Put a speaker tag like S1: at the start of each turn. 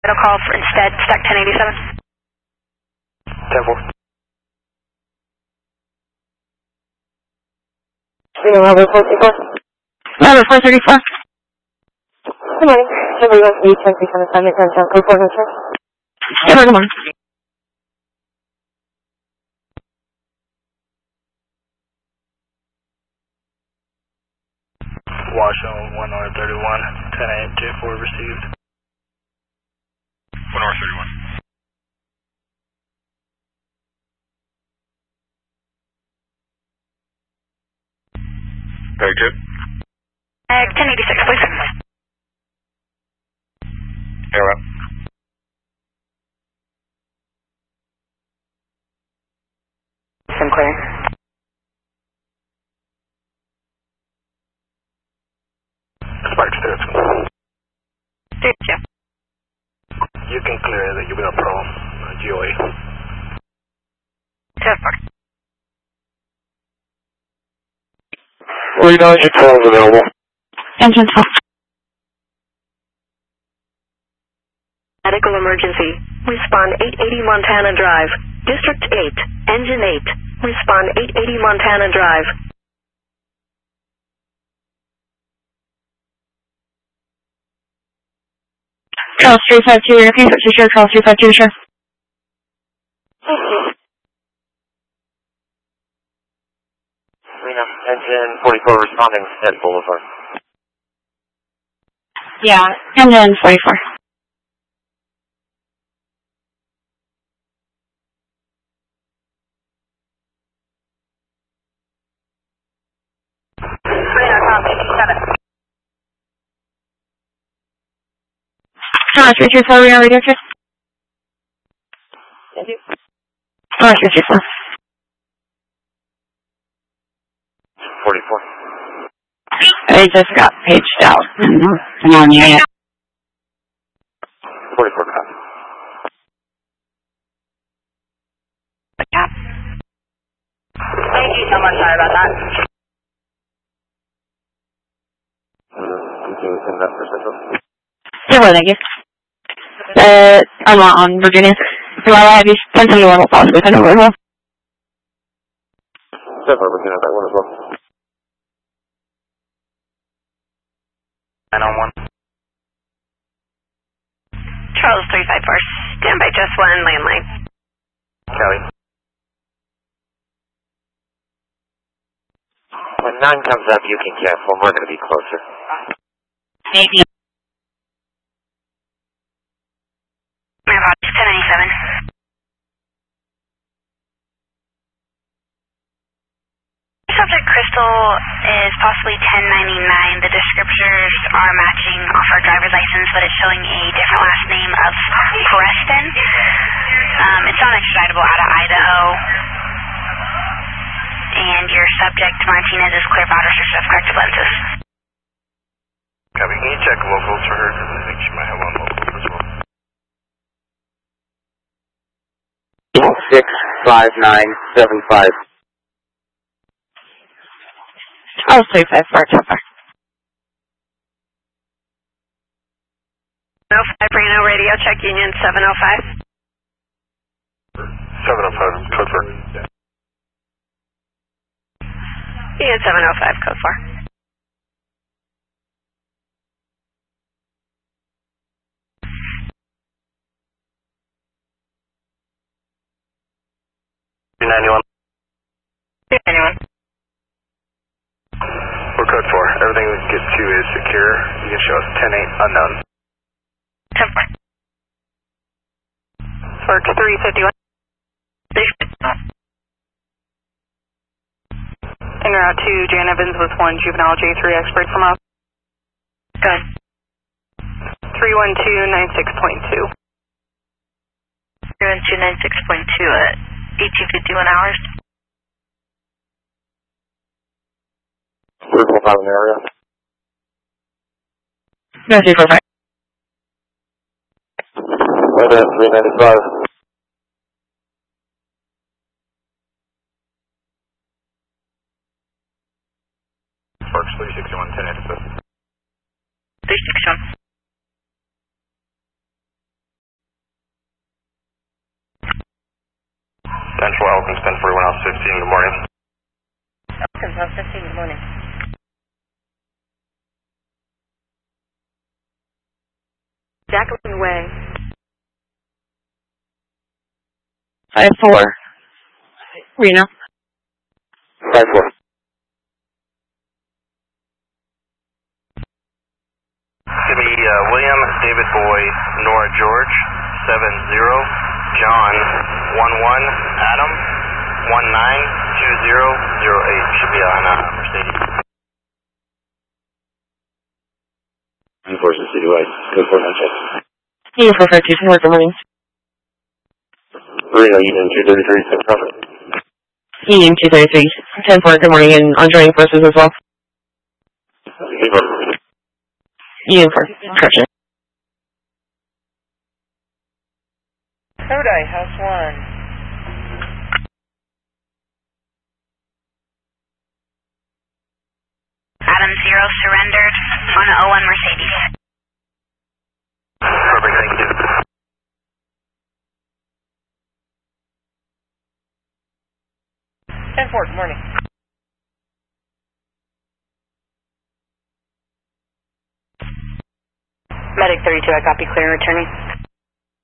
S1: It'll call for instead stack 1087.
S2: 10-4.
S3: Level 434.
S1: Level 434.
S3: Good morning. Somebody wants me 1037 assignment turn down code 4 no sir.
S1: Yeah, good morning.
S2: Washington 1R31, 10 a.m. J4 received. 1R31. Very good.
S1: 1086, please.
S2: Air up.
S3: Sim clear.
S2: Spike stairs.
S1: Yeah.
S2: You can clear the Ubina Pro GOA.
S1: 10-4.
S2: 39 12 available.
S1: Engine 12.
S4: Medical emergency. Respond 880 Montana Drive. District 8. Engine 8. Respond 880 Montana Drive.
S1: Charles 352, repeat what you sure, Charles 352, sure.
S2: Engine 44 responding at Boulevard.
S1: Yeah, engine 44. Charles 324, we are ready, okay?
S3: Thank you.
S1: Charles 324.
S2: 44.
S1: I just got paged out. I'm on you yet.
S2: 44 copy.
S1: Yeah.
S4: Thank you so much. Sorry about that.
S2: Continue send that for Central.
S1: Yeah, well, thank you. I'm on Virginia. So I have you send some normal possibly send over as well.
S2: Definitely looking at that one as well. 9-on-1.
S4: Charles 354. Stand by just one landline.
S2: Kelly. When 9 comes up, you can cancel. We're going to be closer.
S1: Thank you.
S4: My body's 1097. Subject Crystal is possibly 1099. The descriptors are matching off our driver's license, but it's showing a different last name of Preston. It's non-extraditable out of Idaho. And your subject, Martinez, is clear powder restriction of corrective lenses.
S2: Copy. Can you check locals for her? Because I think she might have one local as well. 65975.
S1: Charles 354, so far.
S4: 705 Reno Radio, check Union 705.
S2: 705, code 4.
S4: Union 705, code 4.
S2: $291.
S4: 291.
S2: We're code 4. Everything we get to is secure. You can show us 10-8 unknown.
S4: 10-4. Work 351. En route to Jan Evans with 1 juvenile J3 expert from us. Good. 31296.2. 31296.2 at 1851 hours.
S2: We're going to an area.
S1: No, 345.
S2: 395. Sparks 361, 10 exit.
S4: 361.
S2: Central Elkins, 1041 House 15, good morning.
S3: Elkins, House 15, good morning. Jacqueline Way.
S1: 5-4. Reno.
S2: 5-4. Give me William, David Boy, Nora George, 70, John, 11, Adam, 192008. Should be on Mercedes. Unfortunately, citywide. Good for check.
S1: Union 452, good morning.
S2: Reno, Union 233, Central.
S1: Union 233, 10-4, good morning, and on joining forces as well. Union 4, correction.
S3: Kodai, House 1.
S4: Adam 0 surrendered on a 01 Mercedes.
S2: Perfect, thank you.
S3: Good morning. Medic 32, I copy, clear and returning.